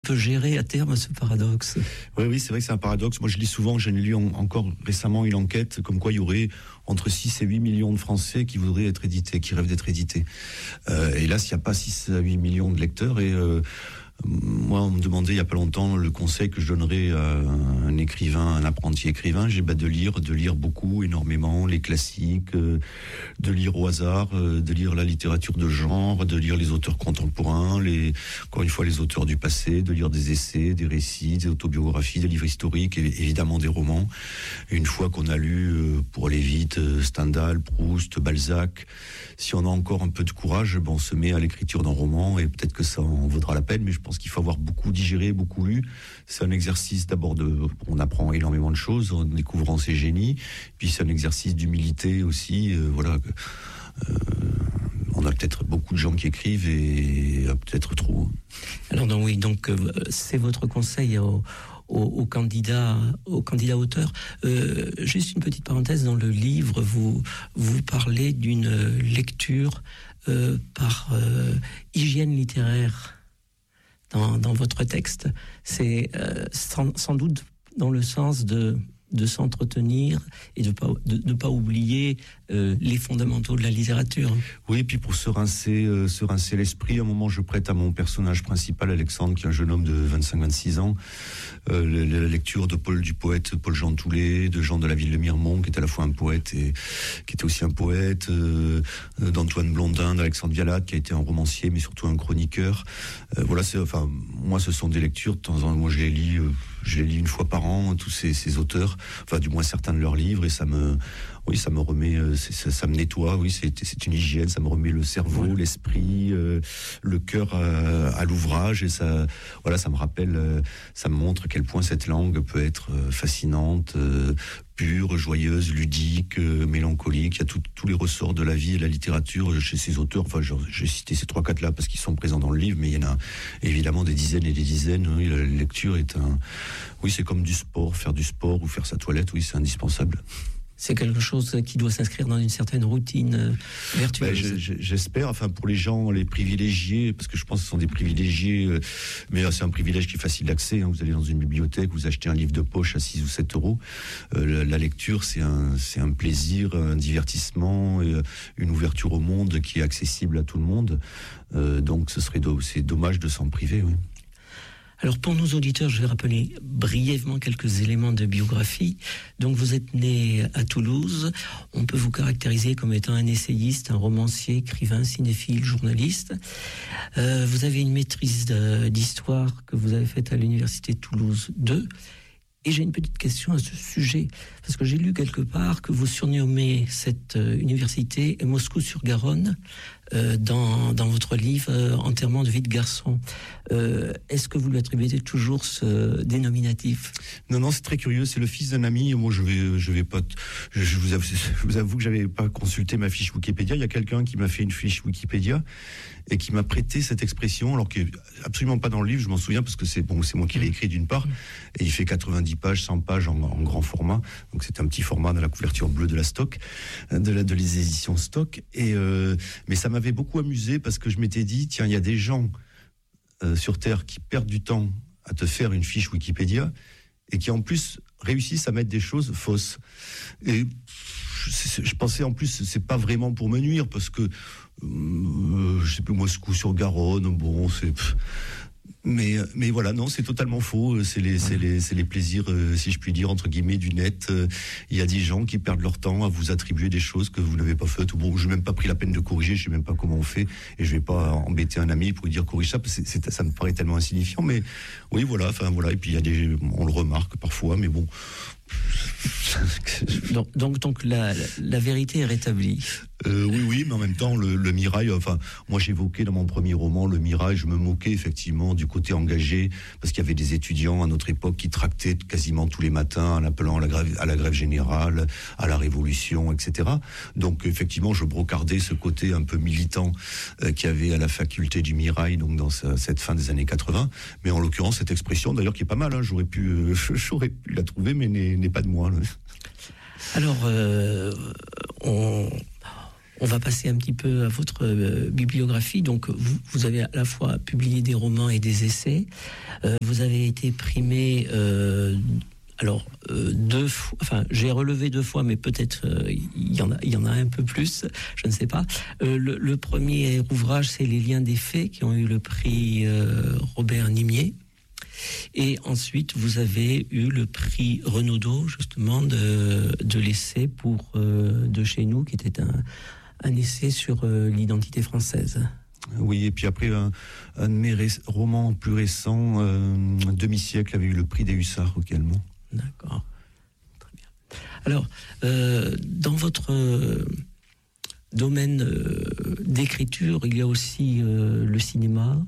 peut gérer à terme ce paradoxe. Oui, c'est vrai que c'est un paradoxe. Moi, je lis souvent, j'ai lu encore récemment une enquête comme quoi il y aurait entre 6 et 8 millions de Français qui voudraient être édités, qui rêvent d'être édités. Hélas, il n'y a pas 6 à 8 millions de lecteurs et moi, on me demandait il n'y a pas longtemps le conseil que je donnerais à un écrivain, un apprenti écrivain. J'ai de lire beaucoup, énormément, les classiques, de lire au hasard, de lire la littérature de genre, de lire les auteurs contemporains, encore une fois les auteurs du passé, de lire des essais, des récits, des autobiographies, des livres historiques et évidemment des romans. Et une fois qu'on a lu, pour aller vite, Stendhal, Proust, Balzac, si on a encore un peu de courage, on se met à l'écriture d'un roman et peut-être que ça en vaudra la peine, mais je pense qu'il faut avoir beaucoup digéré, beaucoup lu. C'est un exercice d'abord on apprend énormément de choses en découvrant ses génies, puis c'est un exercice d'humilité aussi, on a peut-être beaucoup de gens qui écrivent et peut-être trop. Alors donc c'est votre conseil aux candidats auteurs. Juste une petite parenthèse, dans le livre, vous parlez d'une lecture par hygiène littéraire dans votre texte. C'est sans doute dans le sens de s'entretenir et de pas oublier les fondamentaux de la littérature. Oui, et puis pour se rincer l'esprit, à un moment je prête à mon personnage principal, Alexandre, qui est un jeune homme de 25-26 ans, la lecture du poète Paul-Jean Toulet, de Jean de la Ville de Miremont, qui est à la fois un poète et qui était aussi un poète, d'Antoine Blondin, d'Alexandre Vialat, qui a été un romancier, mais surtout un chroniqueur. Moi, ce sont des lectures, de temps en temps, moi je les lis une fois par an, tous ces auteurs, enfin du moins certains de leurs livres, et ça me remet, ça me nettoie, c'est une hygiène, ça me remet le cerveau, l'esprit, le cœur à l'ouvrage, et ça me rappelle, ça me montre à quel point cette langue peut être fascinante, pure, joyeuse, ludique, mélancolique. Il y a tous les ressorts de la vie et de la littérature chez ces auteurs. Enfin, j'ai cité ces 3-4 là parce qu'ils sont présents dans le livre, mais il y en a évidemment des dizaines et des dizaines. Oui, la lecture c'est comme du sport, faire du sport ou faire sa toilette, oui, c'est indispensable. C'est quelque chose qui doit s'inscrire dans une certaine routine vertueuse. J'espère, enfin pour les gens, les privilégiés, parce que je pense que ce sont des privilégiés, mais c'est un privilège qui est facile d'accès. Vous allez dans une bibliothèque, vous achetez un livre de poche à 6 ou 7 euros. La lecture, c'est un plaisir, un divertissement, une ouverture au monde qui est accessible à tout le monde. Donc c'est dommage de s'en priver, oui. Alors pour nos auditeurs, je vais rappeler brièvement quelques éléments de biographie. Donc vous êtes né à Toulouse. On peut vous caractériser comme étant un essayiste, un romancier, écrivain, cinéphile, journaliste. Vous avez une maîtrise d'histoire que vous avez faite à l'université Toulouse 2. Et j'ai une petite question à ce sujet, parce que j'ai lu quelque part que vous surnommez cette université Moscou-sur-Garonne dans votre livre Enterrement de vie de garçon. Est-ce que vous lui attribuez toujours ce dénominatif ? Non, c'est très curieux. C'est le fils d'un ami. Moi, je vous avoue que j'avais pas consulté ma fiche Wikipédia. Il y a quelqu'un qui m'a fait une fiche Wikipédia et qui m'a prêté cette expression, alors qu'il n'est absolument pas dans le livre. Je m'en souviens parce que c'est moi qui l'ai écrit d'une part, et il fait 90 pages, 100 pages en grand format. Donc c'est un petit format dans la couverture bleue de la Stock, de les éditions Stock. Mais ça m'avait beaucoup amusé parce que je m'étais dit, tiens, il y a des gens sur Terre qui perdent du temps à te faire une fiche Wikipédia et qui en plus réussissent à mettre des choses fausses. Et je pensais en plus, c'est pas vraiment pour me nuire parce que je sais plus, Moscou-sur-Garonne, bon, c'est... Mais voilà, non, c'est totalement faux. C'est les plaisirs, si je puis dire, entre guillemets, du net. Il y a des gens qui perdent leur temps à vous attribuer des choses que vous n'avez pas faites. Bon, je n'ai même pas pris la peine de corriger, je sais même pas comment on fait, et je vais pas embêter un ami pour lui dire corrige ça, parce que ça me paraît tellement insignifiant. Mais oui, voilà. Et puis on le remarque parfois, mais bon. Donc la vérité est rétablie. Oui, mais en même temps, le mirail, moi j'évoquais dans mon premier roman le mirail, je me moquais effectivement du côté engagé, parce qu'il y avait des étudiants à notre époque qui tractaient quasiment tous les matins en appelant à la grève générale, à la révolution, etc. Donc effectivement, je brocardais ce côté un peu militant qu'il y avait à la faculté du mirail, donc dans cette fin des années 80. Mais en l'occurrence, cette expression, d'ailleurs, qui est pas mal, j'aurais pu la trouver, mais n'est pas de moi. Alors, On va passer un petit peu à votre bibliographie. Donc, vous avez à la fois publié des romans et des essais. Vous avez été primé, deux fois. Enfin, j'ai relevé 2 fois, mais peut-être il y en a un peu plus. Je ne sais pas. Le premier ouvrage, c'est Les Liens des Faits, qui ont eu le prix Robert Nimier. Et ensuite, vous avez eu le prix Renaudot, justement, de l'essai de chez nous, qui était un essai sur l'identité française. Oui, et puis après, un de mes romans plus récents, Demi-siècle, avait eu le prix des Hussards également. D'accord. Très bien. Alors, dans votre domaine d'écriture, il y a aussi le cinéma.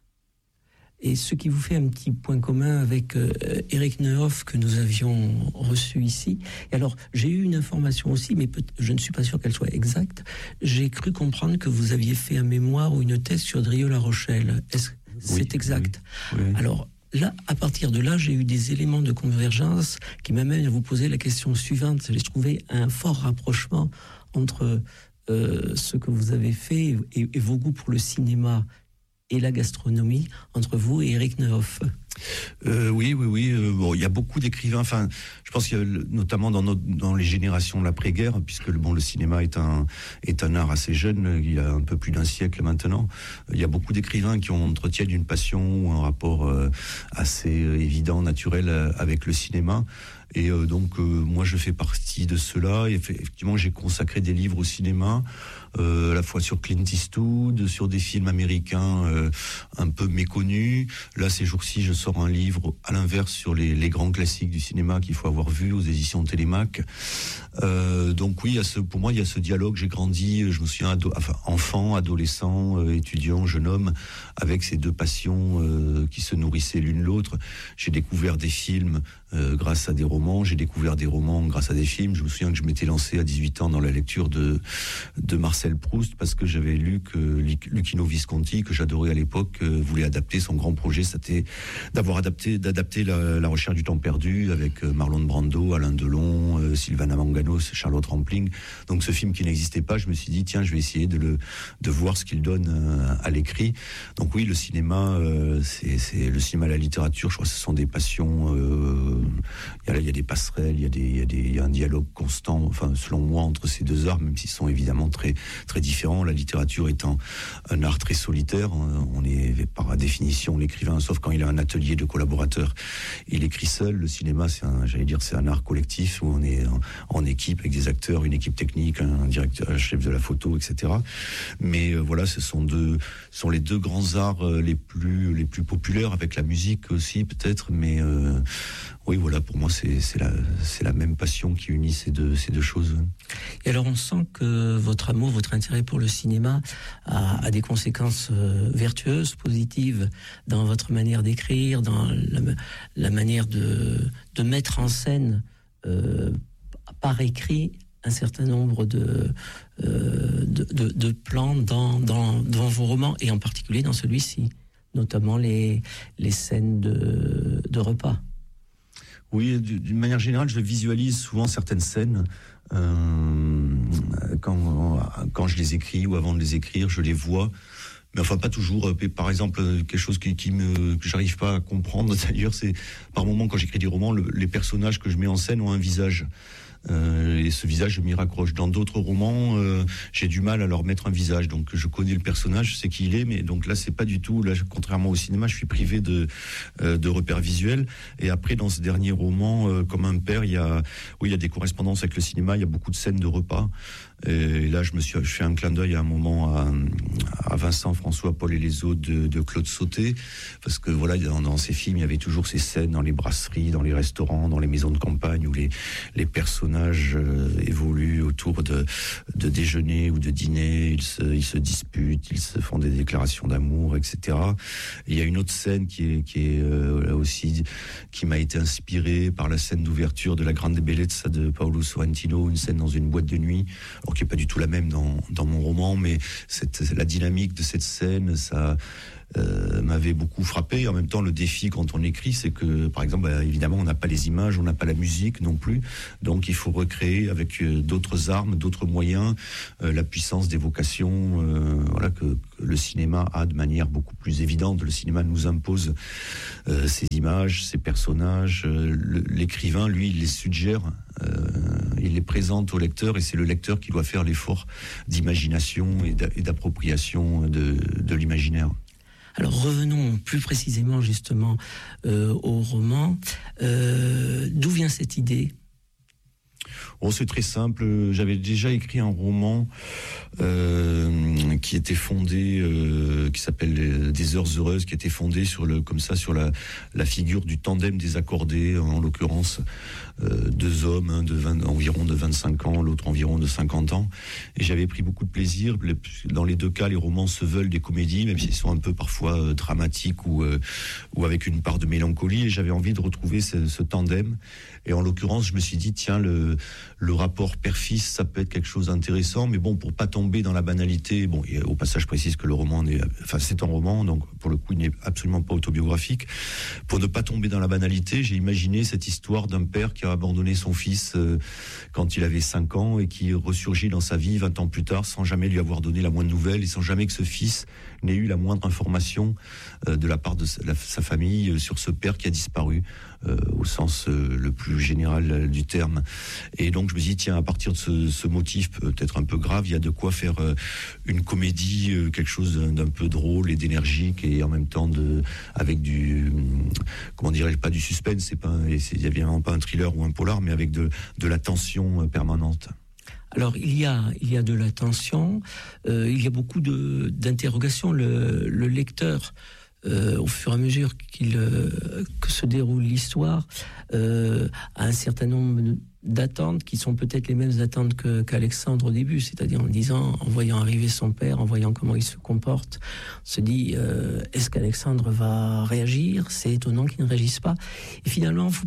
Et ce qui vous fait un petit point commun avec Éric Neuhoff que nous avions reçu ici. Et alors, j'ai eu une information aussi, mais je ne suis pas sûr qu'elle soit exacte. J'ai cru comprendre que vous aviez fait un mémoire ou une thèse sur Drieux-La Rochelle. Est-ce que c'est exact? Oui. Alors, là, à partir de là, j'ai eu des éléments de convergence qui m'amènent à vous poser la question suivante. J'ai trouvé un fort rapprochement entre ce que vous avez fait et vos goûts pour le cinéma et la gastronomie, entre vous et Éric Neuhoff. Oui. Bon, il y a beaucoup d'écrivains. Enfin, je pense qu'il y a notamment dans les générations de l'après-guerre, puisque le cinéma est un art assez jeune, il y a un peu plus d'un siècle maintenant. Il y a beaucoup d'écrivains qui entretiennent une passion ou un rapport assez évident, naturel avec le cinéma. Et donc, moi, je fais partie de cela. Et effectivement, j'ai consacré des livres au cinéma, à la fois sur Clint Eastwood, sur des films américains un peu méconnus. Là, ces jours-ci, je sors un livre à l'inverse sur les grands classiques du cinéma qu'il faut avoir vu aux éditions Télémac. Donc oui, pour moi, il y a ce dialogue. J'ai grandi, je me souviens, enfant, adolescent, étudiant, jeune homme, avec ces deux passions qui se nourrissaient l'une l'autre. J'ai découvert des films grâce à des romans, j'ai découvert des romans grâce à des films. Je me souviens que je m'étais lancé à 18 ans dans la lecture de Marcel Proust parce que j'avais lu que Luchino Visconti, que j'adorais à l'époque, voulait adapter. Son grand projet, c'était d'adapter la Recherche du temps perdu avec Marlon Brando, Alain Delon, Sylvana Manganos, Charlotte Rampling. Donc ce film qui n'existait pas, je me suis dit tiens, je vais essayer de voir ce qu'il donne à l'écrit. Donc oui, le cinéma, c'est le cinéma et la littérature, je crois que ce sont des passions. Il y a des passerelles, il y a un dialogue constant, enfin selon moi, entre ces deux arts, même s'ils sont évidemment très très différents. La littérature étant un art très solitaire, on est par définition l'écrivain, sauf quand il a un atelier de collaborateurs, il écrit seul. Le cinéma, c'est un art collectif où on est en équipe avec des acteurs, une équipe technique, un directeur, un chef de la photo, etc. Mais voilà, ce sont les deux grands arts les plus populaires, avec la musique aussi peut-être, mais oui, voilà, pour moi, c'est la même passion qui unit ces deux choses. Et alors, on sent que votre amour, votre intérêt pour le cinéma a des conséquences vertueuses, positives, dans votre manière d'écrire, dans la manière de mettre en scène par écrit un certain nombre de plans dans vos romans, et en particulier dans celui-ci, notamment les scènes de repas. Oui, d'une manière générale, je visualise souvent certaines scènes quand je les écris ou avant de les écrire, je les vois. Mais enfin, pas toujours. Par exemple, quelque chose que j'arrive pas à comprendre, d'ailleurs, c'est par moments quand j'écris des romans, les personnages que je mets en scène ont un visage. Et ce visage, je m'y raccroche. Dans d'autres romans, j'ai du mal à leur mettre un visage. Donc, je connais le personnage, je sais qui il est, mais donc là, c'est pas du tout. Là, contrairement au cinéma, je suis privé de repères visuels. Et après, dans ce dernier roman, Comme un père, il y a des correspondances avec le cinéma. Il y a beaucoup de scènes de repas. Et là, je fais un clin d'œil à un moment à Vincent, François, Paul et les autres de Claude Sauté, parce que voilà, dans ces films, il y avait toujours ces scènes dans les brasseries, dans les restaurants, dans les maisons de campagne, où les personnages évoluent autour de déjeuner ou de dîner, ils se disputent, ils se font des déclarations d'amour, etc. Et il y a une autre scène qui est aussi, qui m'a été inspirée par la scène d'ouverture de La Grande Bellezza de Paolo Sorrentino, une scène dans une boîte de nuit, alors qui est pas du tout la même dans mon roman, mais la dynamique de cette scène, m'avait beaucoup frappé. En même temps, le défi quand on écrit, c'est que, par exemple, évidemment, on n'a pas les images, on n'a pas la musique non plus. Donc, il faut recréer avec d'autres armes, d'autres moyens, la puissance d'évocation, voilà, que le cinéma a de manière beaucoup plus évidente. Le cinéma nous impose ces images, ces personnages. L'écrivain, lui, il les suggère. Il les présente au lecteur et c'est le lecteur qui doit faire l'effort d'imagination et d'appropriation de l'imaginaire. Alors revenons plus précisément justement au roman. D'où vient cette idée ? Oh, c'est très simple. J'avais déjà écrit un roman qui était fondé, qui s'appelle Des heures heureuses, qui était fondé sur la figure du tandem des accordés, en l'occurrence deux hommes, environ de 25 ans, l'autre environ de 50 ans. Et j'avais pris beaucoup de plaisir. Dans les deux cas, les romans se veulent des comédies, même s'ils sont un peu parfois dramatiques ou avec une part de mélancolie. Et j'avais envie de retrouver ce tandem. Et en l'occurrence, je me suis dit, tiens, le rapport père-fils, ça peut être quelque chose d'intéressant, mais bon, pour pas tomber dans la banalité, bon, et au passage, je précise que le roman c'est un roman, donc pour le coup, il n'est absolument pas autobiographique. Pour ne pas tomber dans la banalité, j'ai imaginé cette histoire d'un père qui a abandonné son fils quand il avait 5 ans et qui ressurgit dans sa vie 20 ans plus tard sans jamais lui avoir donné la moindre nouvelle et sans jamais que ce fils n'ait eu la moindre information de la part de sa famille sur ce père qui a disparu au sens le plus général du terme. Et donc je me dis, tiens, à partir de ce motif peut-être un peu grave, il y a de quoi faire une comédie, quelque chose d'un peu drôle et d'énergique et en même temps avec du, comment dirais-je, pas du suspense, il y a vraiment pas un thriller ou un polar, mais avec de la tension permanente. Alors il y a de la tension, il y a beaucoup d'interrogations. Le lecteur, au fur et à mesure que se déroule l'histoire, a un certain nombre d'attentes qui sont peut-être les mêmes attentes qu'Alexandre au début, c'est-à-dire en voyant arriver son père, en voyant comment il se comporte, on se dit est-ce qu'Alexandre va réagir ? C'est étonnant qu'il ne réagisse pas. Et finalement, vous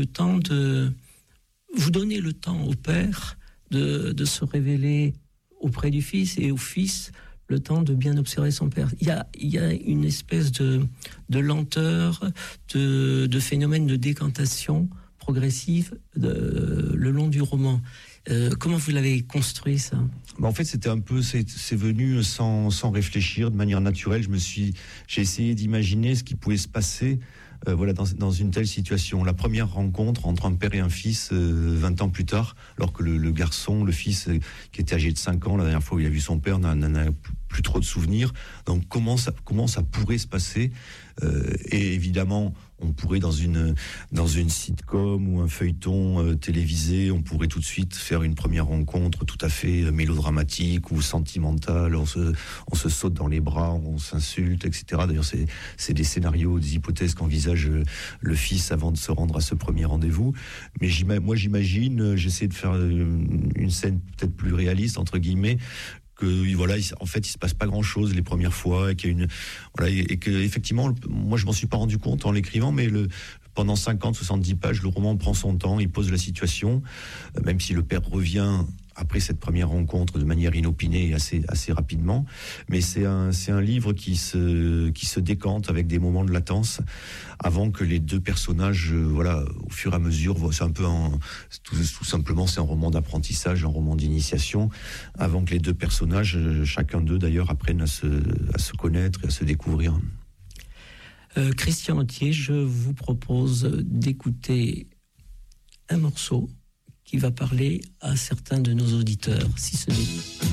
donnez le temps au père de se révéler auprès du fils et au fils le temps de bien observer son père. Il y a une espèce de lenteur, de phénomène de décantation progressive le long du roman. Comment vous l'avez construit, ça ? En fait, c'était un peu, c'est venu sans réfléchir, de manière naturelle. J'ai essayé d'imaginer ce qui pouvait se passer dans une telle situation. La première rencontre entre un père et un fils 20 ans plus tard, alors que le fils qui était âgé de 5 ans, la dernière fois où il a vu son père, n'en a plus trop de souvenirs. Donc comment ça pourrait se passer et évidemment, on pourrait dans une sitcom ou un feuilleton télévisé, on pourrait tout de suite faire une première rencontre tout à fait mélodramatique ou sentimentale. On se saute dans les bras, on s'insulte, etc. D'ailleurs, c'est des scénarios, des hypothèses qu'envisage le fils avant de se rendre à ce premier rendez-vous. Mais moi, j'imagine, j'essaie de faire une scène peut-être plus réaliste, entre guillemets, que voilà, en fait, il se passe pas grand-chose les premières fois et et que effectivement, moi, je m'en suis pas rendu compte en l'écrivant, mais pendant 50, 70 pages, le roman prend son temps, il pose la situation, même si le père revient après cette première rencontre de manière inopinée et assez rapidement. Mais c'est un livre qui se décante avec des moments de latence avant que les deux personnages, au fur et à mesure, c'est un peu tout simplement, c'est un roman d'apprentissage, un roman d'initiation, avant que les deux personnages, chacun d'eux d'ailleurs, apprennent à se connaître et à se découvrir. Christian Authier, je vous propose d'écouter un morceau qui va parler à certains de nos auditeurs, si ce n'est